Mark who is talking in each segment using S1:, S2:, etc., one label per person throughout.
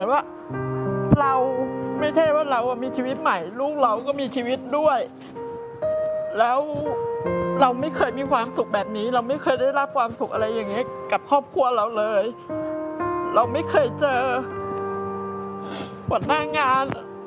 S1: แต่ว่าเราไม่ใช่ว่าเรามีชีวิตใหม่ลูกเราก็มีชีวิตด้วยแล้วเราไม่เคยมีความสุขแบบนี้เราไม่เคยได้รับความสุขอะไรอย่างนี้กับครอบครัวเราเลยเราไม่เคยเจอหัวหน้างาน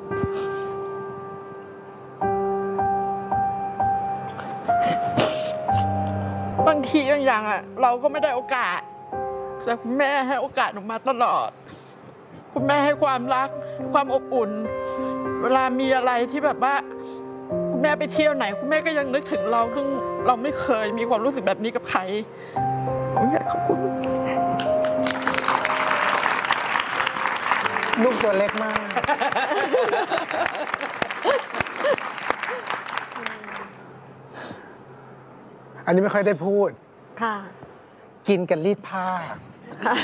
S1: บางทีบางอย่างเราก็ไม่ได้โอกาสแต่คุณแม่ให้โอกาสหนูมาตลอดคุณแม่ให้ความรักความอบอุ่นเวลามีอะไรที่แบบว่าคุณแม่ไปเที่ยวไหนคุณแม่ก็ยังนึกถึงเราซึ่งเราไม่เคยมีความรู้สึกแบบนี้กับใครผมอยากขอบคุณ
S2: ลูกตัวเล็กมาก อันนี้ไม่ค่อยได้พูด
S3: ค่ะ
S2: กินกันรีดผ้า
S3: ค่ะ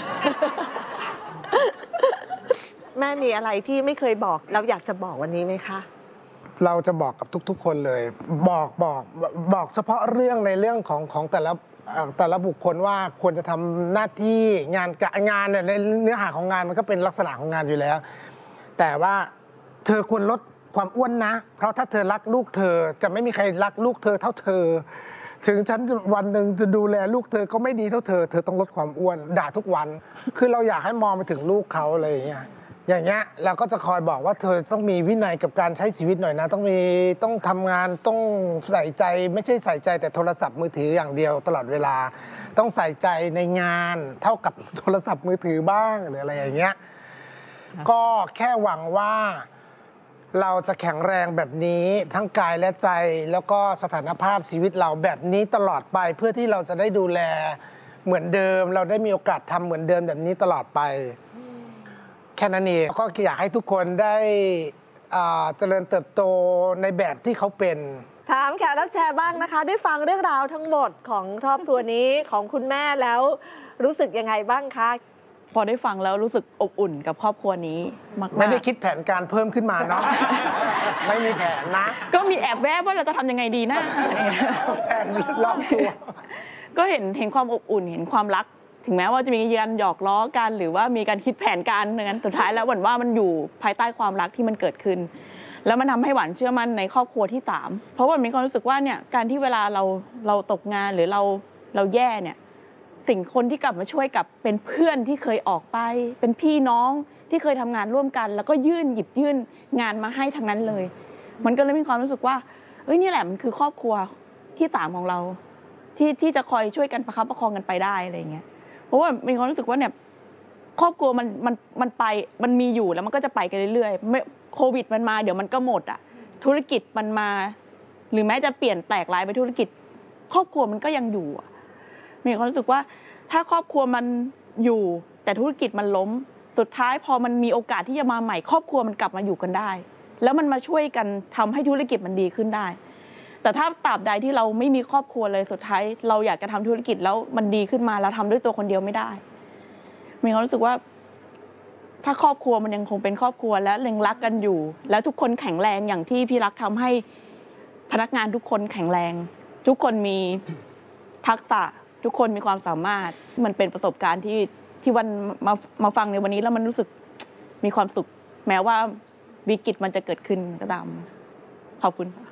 S3: แม่มีอะไรที่ไม่เคยบอกเราอยากจะบอกวันนี้ไหมคะ
S2: เราจะบอกกับทุกๆคนเลยบอกเฉพาะเรื่องในเรื่องของแต่ละบุคคลว่าควรจะทำหน้าที่งานเนี่ยในเนื้อหาของงานมันก็เป็นลักษณะของงานอยู่แล้วแต่ว่าเธอควรลดความอ้วนนะเพราะถ้าเธอรักลูกเธอจะไม่มีใครรักลูกเธอเท่าเธอถึงฉันวันหนึ่งจะดูแลลูกเธอก็ไม่ดีเท่าเธอต้องลดความอ้วนด่าทุกวันคือเราอยากให้มองไปถึงลูกเขาอะไรอย่างเงี้ยเราก็จะคอยบอกว่าเธอต้องมีวินัยกับการใช้ชีวิตหน่อยนะต้องทำงานต้องใส่ใจไม่ใช่ใส่ใจแต่โทรศัพท์มือถืออย่างเดียวตลอดเวลาต้องใส่ใจในงานเท่ากับโทรศัพท์มือถือบ้างหรืออะไรอย่างเงี้ยก็แค่หวังว่าเราจะแข็งแรงแบบนี้ทั้งกายและใจแล้วก็สถานภาพชีวิตเราแบบนี้ตลอดไปเพื่อที่เราจะได้ดูแลเหมือนเดิมเราได้มีโอกาสทำเหมือนเดิมแบบนี้ตลอดไปแค่นั้นเองก็อยากให้ทุกคนได้เจริญเติบโตในแบบที่เขาเป็น
S3: ถามแขกรับเชิญบ้างนะคะได้ฟังเรื่องราวทั้งหมดของครอบครัวนี้ของคุณแม่แล้วรู้สึกยังไงบ้างคะ
S1: พอได้ฟังแล้วรู้สึกอบอุ่นกับครอบครัวนี้มากๆ
S2: ไม่ได้คิดแผนการเพิ่มขึ้นมาเนาะ ไม่มีแผนนะ
S1: ก็มีแอบแวบว่าเราจะทำยังไงดีนะ
S2: แผนรอบตัว
S1: ก็เห็นความอบอุ่นเห็นความรักถึงแม้ว่าจะมีการหยอกล้อกันหรือว่ามีการคิดแผนการอย่างนั้นสุดท้ายแล้วหวั่นว่ามันอยู่ภายใต้ความรักที่มันเกิดขึ้นแล้วมันทำให้หวานเชื่อมั่นในครอบครัวที่3เพราะว่ามีความรู้สึกว่าเนี่ยการที่เวลาเราตกงานหรือเราแย่เนี่ยสิ่งคนที่กลับมาช่วยกับเป็นเพื่อนที่เคยออกไปเป็นพี่น้องที่เคยทำงานร่วมกันแล้วก็หยิบยื่นงานมาให้ทั้งนั้นเลยมันก็เลยมีความรู้สึกว่านี่แหละมันคือครอบครัวที่3ของเราที่จะคอยช่วยกันประคับประคองกันไปได้อะไรอย่างเงี้ยเพราะว่ามีความรู้สึกว่าเนี่ยครอบครัวมันไปมันมีอยู่แล้วมันก็จะไปกันเรื่อยๆโควิดมันมาเดี๋ยวมันก็หมดอ่ะธุรกิจมันมาหรือแม้จะเปลี่ยนแตกลายไปธุรกิจครอบครัวมันก็ยังอยู่มีความรู้สึกว่าถ้าครอบครัวมันอยู่แต่ธุรกิจมันล้มสุดท้ายพอมันมีโอกาสที่จะมาใหม่ครอบครัวมันกลับมาอยู่กันได้แล้วมันมาช่วยกันทำให้ธุรกิจมันดีขึ้นได้แต่ถ้าตราบใดที่เราไม่มีครอบครัวเลยสุดท้ายเราอยากจะทำธุรกิจแล้วมันดีขึ้นมาเราทำด้วยตัวคนเดียวไม่ได้มีความรู้สึกว่าถ้าครอบครัวมันยังคงเป็นครอบครัวและยังรักกันอยู่แล้วทุกคนแข็งแรงอย่างที่พี่รักทำให้พนักงานทุกคนแข็งแรงทุกคนมีทักษะทุกคนมีความสามารถมันเป็นประสบการณ์ที่วันมาฟังในวันนี้แล้วมันรู้สึกมีความสุขแม้ว่าวิกฤตมันจะเกิดขึ้นก็ตามขอบคุณค่ะ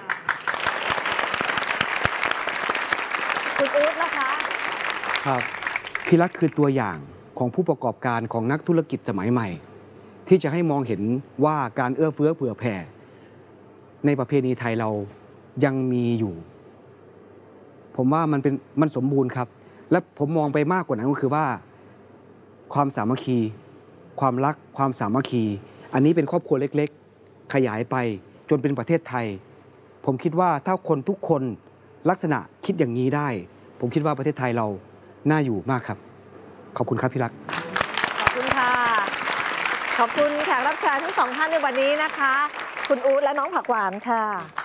S3: คุณอู๊ดนะคะ
S4: ครับพี่รักคือตัวอย่างของผู้ประกอบการของนักธุรกิจสมัยใหม่ที่จะให้มองเห็นว่าการเอื้อเฟื้อเผื่อแผ่ในประเพณีไทยเรายังมีอยู่ผมว่ามันสมบูรณ์ครับและผมมองไปมากกว่านั้นก็คือว่าความสามัคคีความรักความสามัคคีอันนี้เป็นครอบครัวเล็กๆขยายไปจนเป็นประเทศไทยผมคิดว่าถ้าคนทุกคนลักษณะคิดอย่างนี้ได้ผมคิดว่าประเทศไทยเราน่าอยู่มากครับขอบคุณครับพี่รัก
S3: ขอบคุณค่ะขอบคุณแขกรับเชิญทั้ง2ท่านในวันนี้นะคะคุณอู๊ดและน้องผักหวานค่ะ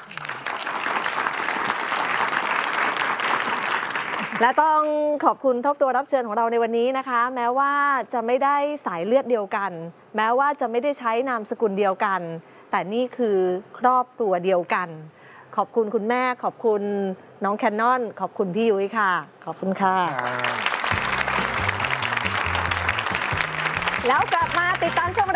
S3: และต้องขอบคุณครอบครัวรับเชิญของเราในวันนี้นะคะแม้ว่าจะไม่ได้สายเลือดเดียวกันแม้ว่าจะไม่ได้ใช้นามสกุลเดียวกันแต่นี่คือครอบครัวเดียวกันขอบคุณคุณแม่ขอบคุณน้องแคนนอนขอบคุณพี่ยุ้ยค่ะขอบคุณค่ะแล้วกลับมาติดตามชม